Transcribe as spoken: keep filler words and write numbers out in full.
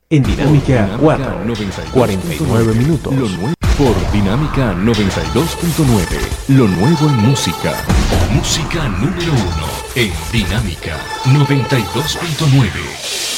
En Dinámica cuatro, cuarenta y nueve minutos. Lo nuevo por Dinámica noventa y dos punto nueve. Lo nuevo en música. Música número uno en Dinámica noventa y dos punto nueve.